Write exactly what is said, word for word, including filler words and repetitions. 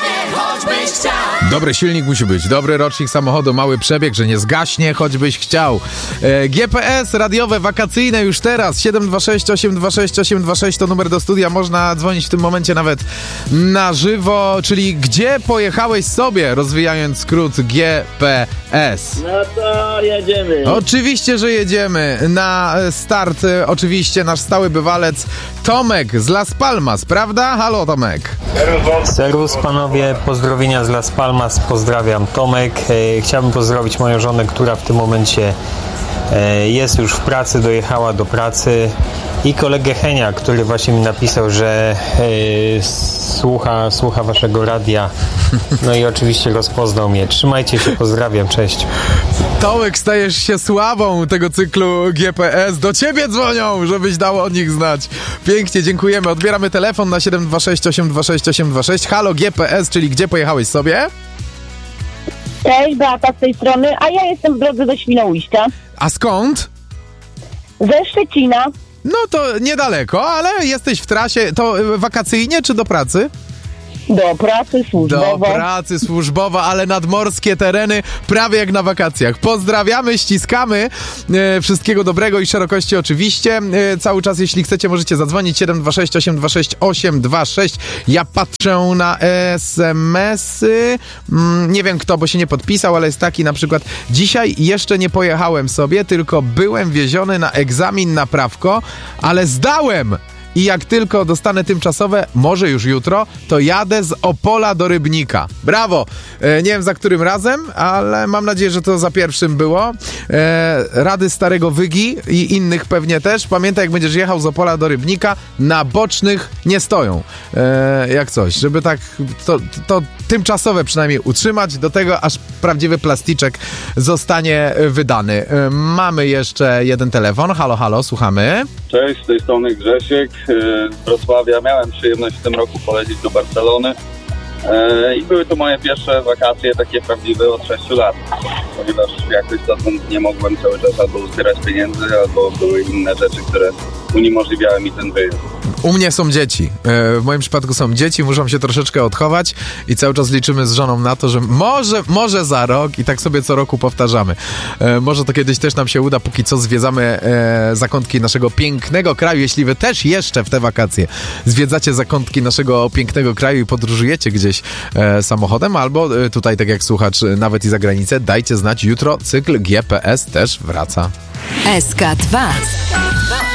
choćbyś chciał. Dobry silnik musi być, dobry rocznik samochodu, mały przebieg, że nie zgaśnie, choćbyś chciał. E, G P S radiowe, wakacyjne już teraz. siedem dwa sześć, osiem dwa sześć, osiem dwa sześć to numer do studia. Można dzwonić w tym momencie nawet na żywo, czyli gdzie pojechałeś sobie, rozwijając skrót G P S. No to jedziemy. Oczywiście, że jedziemy. Na start e, oczywiście nasz stały bywalec Tomek z Las Palmas, prawda? Halo, Tomek. Serwus panowie, pozdrowienia z Las Palmas, pozdrawiam Tomek. E, chciałbym pozdrowić moją żonę, która w tym momencie e, jest już w pracy, dojechała do pracy, i kolegę Henia, który właśnie mi napisał, że e, słucha, słucha waszego radia, no i oczywiście rozpoznał mnie. Trzymajcie się, pozdrawiam, cześć. Tomek, stajesz się sławą tego cyklu G P S. Do ciebie dzwonią, żebyś dał o nich znać. Pięknie, dziękujemy. Odbieramy telefon na siedem dwa sześć, osiem dwa sześć, osiem dwa sześć. Halo, G P S, czyli gdzie pojechałeś sobie? Cześć, Beata z tej strony, a ja jestem w drodze do Świnoujścia. A skąd? Ze Szczecina. No to niedaleko, ale jesteś w trasie. To wakacyjnie czy do pracy? Do pracy służbowo. Do pracy służbowo, ale nadmorskie tereny prawie jak na wakacjach. Pozdrawiamy, ściskamy. E, wszystkiego dobrego i szerokości oczywiście. E, cały czas, jeśli chcecie, możecie zadzwonić siedem dwa sześć, osiem dwa sześć, osiem dwa sześć. Ja patrzę na es em esy. Mm, nie wiem kto, bo się nie podpisał, ale jest taki na przykład: dzisiaj jeszcze nie pojechałem sobie, tylko byłem wieziony na egzamin na prawko, ale zdałem! I jak tylko dostanę tymczasowe, może już jutro, to jadę z Opola do Rybnika. Brawo! E, nie wiem za którym razem, ale mam nadzieję, że to za pierwszym było. E, rady starego Wygi i innych pewnie też. Pamiętaj, jak będziesz jechał z Opola do Rybnika, na bocznych nie stoją. E, jak coś, żeby tak to, to tymczasowe przynajmniej utrzymać, do tego aż prawdziwy plasticzek zostanie wydany. E, mamy jeszcze jeden telefon. Halo, halo, słuchamy. Cześć, z tej strony Grzesiek z Wrocławia. Miałem przyjemność w tym roku polecieć do Barcelony i były to moje pierwsze wakacje takie prawdziwe od sześciu lat, ponieważ jakoś dotąd nie mogłem cały czas albo zbierać pieniędzy, albo były inne rzeczy, które uniemożliwiały mi ten wyjazd. U mnie są dzieci. W moim przypadku są dzieci, muszą się troszeczkę odchować i cały czas liczymy z żoną na to, że może, może za rok, i tak sobie co roku powtarzamy. Może to kiedyś też nam się uda, póki co zwiedzamy zakątki naszego pięknego kraju. Jeśli wy też jeszcze w te wakacje zwiedzacie zakątki naszego pięknego kraju i podróżujecie gdzieś samochodem, albo tutaj, tak jak słuchacz, nawet i za granicę, dajcie znać. Jutro cykl G P S też wraca. S K dwa.